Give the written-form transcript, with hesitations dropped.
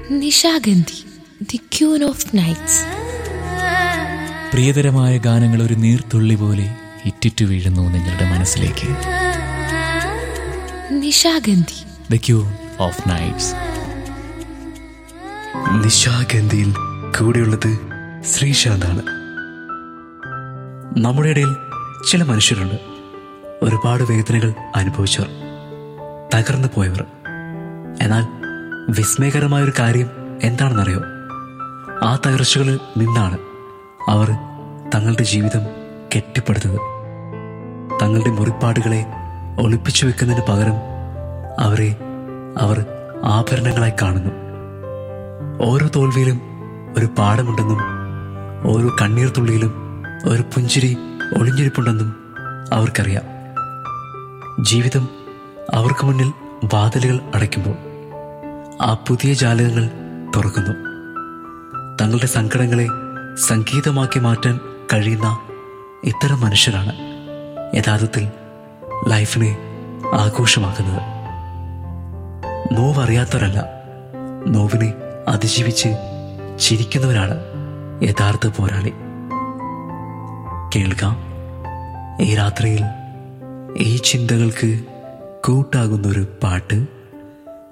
Nishagandhi, the queen of nights. പ്രിയതരമായ ഗാനങ്ങൾ ഒരു നീർത്തുള്ളി പോലെ ഇറ്റിറ്റു വീഴുന്നു നിങ്ങളുടെ മനസ്സിലേക്ക്. Nishagandhi, the queen of nights. നിശാഗന്ധിയിൽ കൂടെയുള്ളത് ശ്രീശാന്താണ്. നമ്മുടെ ഇടയിൽ ചില മനുഷ്യരുണ്ട്, ഒരുപാട് വേദനകൾ അനുഭവിച്ചവർ, തകർന്നു പോയവർ. എന്നാൽ വിസ്മയകരമായൊരു കാര്യം എന്താണെന്നറിയോ? ആ തകർച്ചകളിൽ നിന്നാണ് അവർ തങ്ങളുടെ ജീവിതം കെട്ടിപ്പടുത്തത്. തങ്ങളുടെ മുറിപ്പാടുകളെ ഒളിപ്പിച്ചു വെക്കുന്നതിന് പകരം അവരെ അവർ ആഭരണങ്ങളായി കാണുന്നു. ഓരോ തോൽവിയിലും ഒരു പാഠമുണ്ടെന്നും ഓരോ കണ്ണീർ തുള്ളിയിലും ഒരു പുഞ്ചിരി ഒളിഞ്ഞിരിപ്പുണ്ടെന്നും അവർക്കറിയാം. ജീവിതം അവർക്ക് മുന്നിൽ വാതിലുകൾ അടയ്ക്കുമ്പോൾ ആ പുതിയ ജാലകങ്ങൾ തുറക്കുന്നു. തങ്ങളുടെ സങ്കടങ്ങളെ സംഗീതമാക്കി മാറ്റാൻ കഴിയുന്ന ഇത്തരം മനുഷ്യരാണ് യഥാർത്ഥത്തിൽ ലൈഫിനെ ആഘോഷമാക്കുന്നത്. നോവറിയാത്തവരല്ല, നോവിനെ അതിജീവിച്ച് ചിരിക്കുന്നവരാണ് യഥാർത്ഥ പോരാളി. കേൾക്കാം ഈ രാത്രിയിൽ ഈ ചിന്തകൾക്ക് കൂട്ടാകുന്നൊരു പാട്ട്.